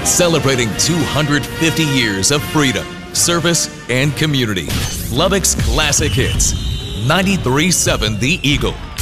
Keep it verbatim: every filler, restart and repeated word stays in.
Celebrating two hundred fifty years of freedom, service, and community. Lubbock's classic hits. ninety-three point seven The Eagle.